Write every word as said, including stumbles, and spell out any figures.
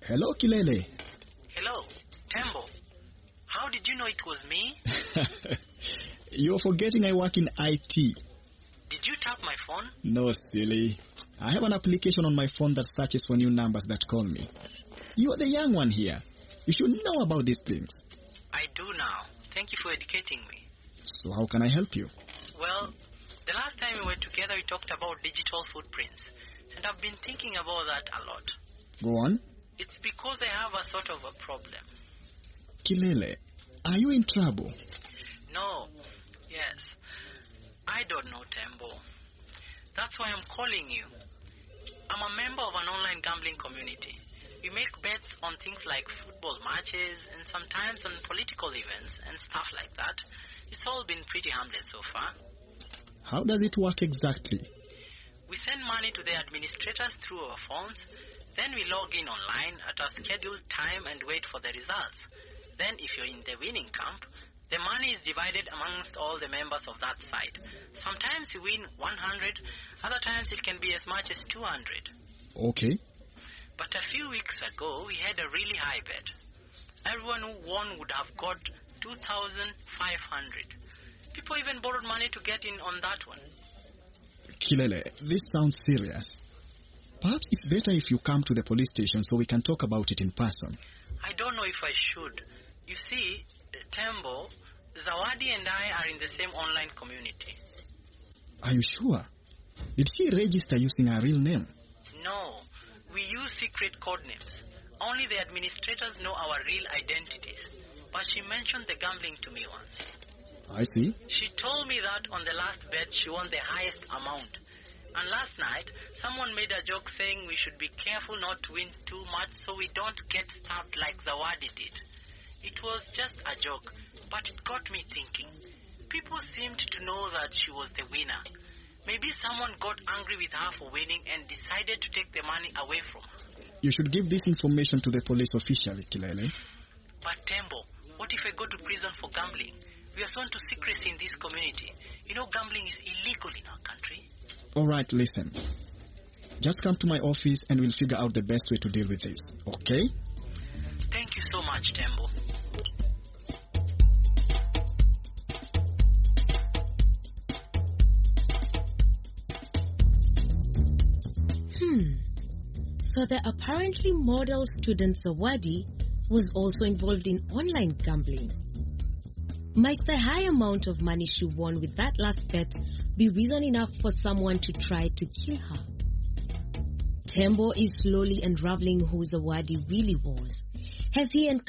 Hello, Kilele. Hello, Tembo. How did you know it was me? You're forgetting I work in I T. Did you tap my phone? No, silly. I have an application on my phone that searches for new numbers that call me. You're the young one here. You should know about these things. I do now. Thank you for educating me. So how can I help you? Well, the last time we were together, we talked about digital footprints. And I've been thinking about that a lot. Go on. It's because I have a sort of a problem. Kilele, are you in trouble? No. Yes. I don't know, Tembo. That's why I'm calling you. I'm a member of an online gambling community. We make bets on things like football matches and sometimes on political events and stuff like that. It's all been pretty harmless so far. How does it work exactly? We send money to the administrators through our phones. Then we log in online at a scheduled time and wait for the results. Then if you're in the winning camp, the money is divided amongst all the members of that side. Sometimes you win one hundred, other times it can be as much as two hundred. Okay. But a few weeks ago, we had a really high bet. Everyone who won would have got two thousand five hundred. People even borrowed money to get in on that one. Kilele, this sounds serious. Perhaps it's better if you come to the police station so we can talk about it in person. I don't know if I should. You see, Tembo, Zawadi and I are in the same online community. Are you sure? Did she register using her real name? No, we use secret code names. Only the administrators know our real identities. But she mentioned the gambling to me once. I see. She told me that on the last bet she won the highest amount. And last night, someone made a joke saying we should be careful not to win too much so we don't get stabbed like Zawadi did. It was just a joke, but it got me thinking. People seemed to know that she was the winner. Maybe someone got angry with her for winning and decided to take the money away from her. You should give this information to the police officially, Kilele. But Tembo, what if I go to prison for gambling? We are sworn to secrecy in this community. You know, gambling is illegal in our country. All right, listen. Just come to my office and we'll figure out the best way to deal with this, okay? Thank you so much, Tembo. Hmm. So the apparently model student Zawadi was also involved in online gambling. Might the high amount of money she won with that last bet be reason enough for someone to try to kill her? Tembo is slowly unraveling who Zawadi really was. Has he